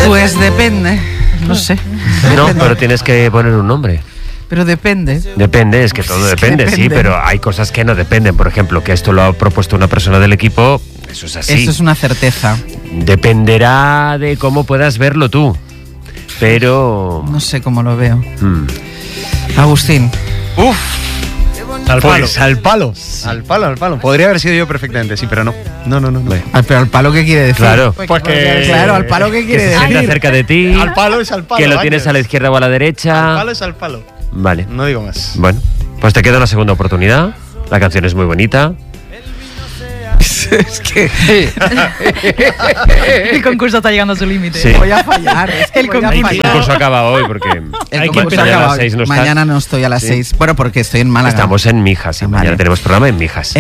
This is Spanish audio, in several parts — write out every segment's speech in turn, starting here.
Pues depende, no sé. No, pero tienes que poner un nombre. Pero depende. Depende, es que todo depende, sí, pero hay cosas que no dependen. Por ejemplo, que esto lo ha propuesto una persona del equipo, eso es así. Eso es una certeza. Dependerá de cómo puedas verlo tú, pero... No sé cómo lo veo. Agustín. Al palo. Pues al palo. Al palo. Podría haber sido yo perfectamente, sí, pero no. No. Pero al palo, ¿qué quiere decir? Claro. Pues que... Claro, al palo, ¿qué Que quiere se decir? sienta cerca de ti, Al palo es al palo. que lo vaya. tienes a la izquierda o a la derecha. Al palo es al palo. Vale. No digo más. Bueno, pues te queda una segunda oportunidad. La canción es muy bonita. Es que El concurso está llegando a su límite. Sí. voy a fallar. Es que voy a El fallar. concurso acaba hoy porque El mañana concurso a acaba las hoy. 6 no estás. Mañana no estoy a las 6. Bueno, porque estoy en Málaga. Estamos en Mijas y Vale. mañana tenemos programa en Mijas.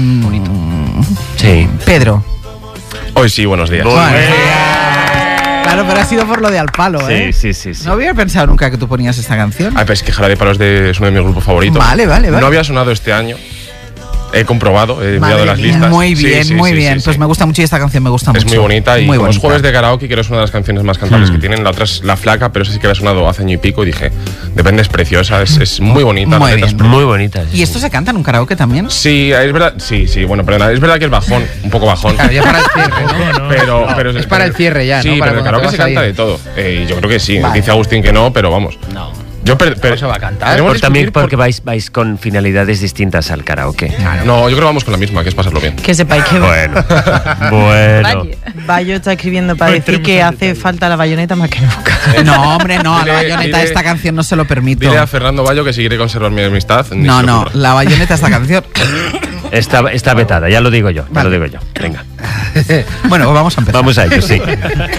Sí. Pedro. Hoy sí, buenos días. Bueno. Claro, pero ha sido por lo de Al Palo, ¿eh? Sí. No había pensado nunca que tú ponías esta canción. Ah, pero es que Jarabe de Palo es uno de mis grupos favoritos. Vale. No había sonado este año. He comprobado, he mirado Madre las mía, listas. Muy Sí, bien, sí, muy sí, bien. sí, Pues sí. me gusta mucho y esta canción me gusta mucho. Es muy bonita y muy como es bonita. jueves de karaoke, que es una de las canciones más cantables que tienen. La otra es La Flaca, pero esa sí que había sonado hace año y pico y dije, depende, es preciosa, es muy bonita. Muy la neta bien. es Muy bonita. ¿Y esto se canta en un karaoke también? Sí, es verdad. Sí, bueno, perdona. Es verdad que es bajón, un poco bajón. Claro, ya para el cierre, ¿no? Pero Es para el cierre ya, sí, ¿no? Para pero en el cuando karaoke te se vas a canta ir. de todo. Y yo creo que sí. Vale. Dice Agustín que no, pero vamos. No. Pero se va a cantar. tenemos Pues que también discutir porque vais con finalidades distintas al karaoke. No, yo creo que vamos con la misma, que es pasarlo bien. Que sepáis que Bueno. Bayo está escribiendo para decir que hace falta la bayoneta más que nunca. No, hombre, no. A la Dile- bayoneta dile- esta canción no se lo permito. Dile a Fernando Bayo que si quiere conservar mi amistad. ni No, se le no. ocurra. La bayoneta esta canción. Está vetada, ya lo digo yo. Vale. Venga. Bueno, pues vamos a empezar. Vamos a ello, sí.